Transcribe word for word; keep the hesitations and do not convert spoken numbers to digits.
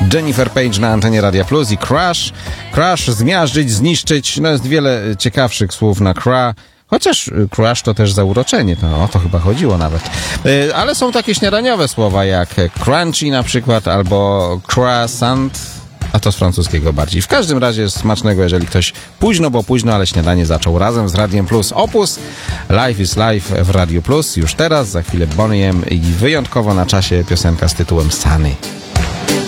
Jennifer Page na antenie Radia Plus i Crash. Crash, zmiażdżyć, zniszczyć. No jest wiele ciekawszych słów na cra. Chociaż crash to też zauroczenie, to o to chyba chodziło nawet. Yy, ale są takie śniadaniowe słowa jak crunchy na przykład, albo croissant, a to z francuskiego bardziej. W każdym razie smacznego, jeżeli ktoś późno, bo późno, ale śniadanie zaczął razem z Radiem Plus. Opus Life is Life w Radiu Plus już teraz, za chwilę Bonnie M i wyjątkowo na czasie piosenka z tytułem Sunny.